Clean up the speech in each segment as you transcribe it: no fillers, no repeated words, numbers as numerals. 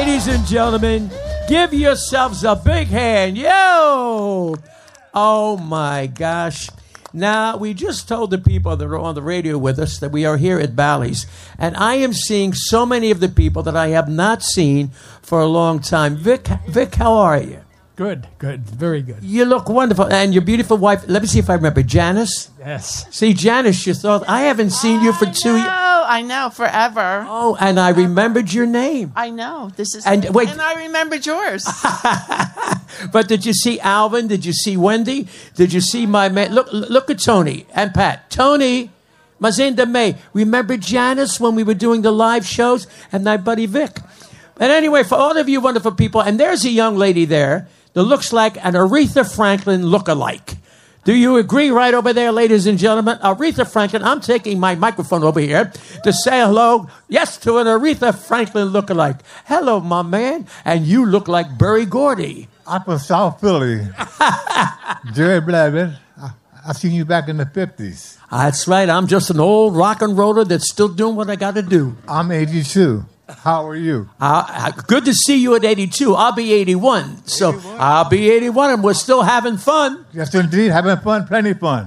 Ladies and gentlemen, give yourselves a big hand. Yo! Oh, my gosh. Now, we just told the people that are on the radio with us that we are here at Bally's, and I am seeing so many of the people that I have not seen for a long time. Vic, how are you? Good, very good. You look wonderful. And your beautiful wife, let me see if I remember, Janice? Yes. See, Janice, you thought, I haven't seen you for 2 years. I know, forever. Oh, and I remembered your name. I know. This is and I remembered yours. But did you see Alvin? Did you see Wendy? Did you see my man? Look at Tony and Pat. Tony, Mazinda May. Remember Janice when we were doing the live shows? And my buddy Vic. But anyway, for all of you wonderful people, and there's a young lady there that looks like an Aretha Franklin look-alike. Do you agree right over there, ladies and gentlemen? Aretha Franklin, I'm taking my microphone over here to say hello, yes, to an Aretha Franklin look-alike. Hello, my man, and you look like Berry Gordy. I'm from South Philly. Jerry Blackman. I've seen you back in the 50s. That's right. I'm just an old rock and roller that's still doing what I got to do. I'm 82. How are you? Good to see you at 82. I'll be 81. So 81? I'll be 81 and we're still having fun. Yes, indeed. Having fun. Plenty fun.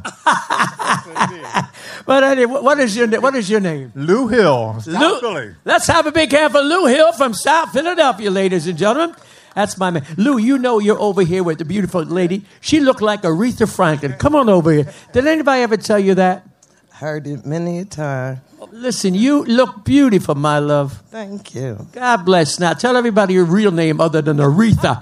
But anyway, what is your name? Lou Hill, South Philly. Let's have a big hand for Lou Hill from South Philadelphia, ladies and gentlemen. That's my man. Lou, you know you're over here with the beautiful lady. She looked like Aretha Franklin. Come on over here. Did anybody ever tell you that? Heard it many a time. Listen, you look beautiful, my love. Thank you. God bless. Now, tell everybody your real name other than Aretha.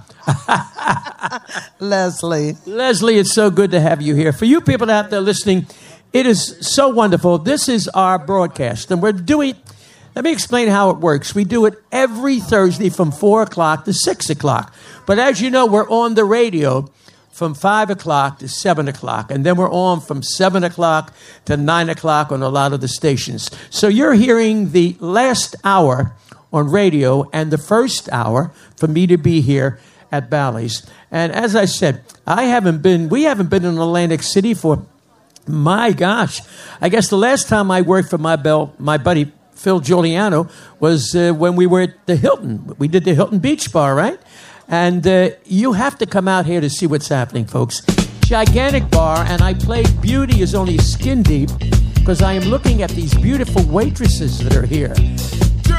Leslie. Leslie, it's so good to have you here. For you people out there listening, it is so wonderful. This is our broadcast, and we're doing... Let me explain how it works. We do it every Thursday from 4 o'clock to 6 o'clock. But as you know, we're on the radio from 5 o'clock to 7 o'clock. And then we're on from 7 o'clock to 9 o'clock on a lot of the stations. So you're hearing the last hour on radio and the first hour for me to be here at Bally's. And as I said, we haven't been in Atlantic City for, my gosh, I guess the last time I worked for my buddy Phil Giuliano was when we were at the Hilton. We did the Hilton Beach Bar, right? And you have to come out here to see what's happening, folks. Gigantic bar, and I played Beauty is Only Skin Deep because I am looking at these beautiful waitresses that are here.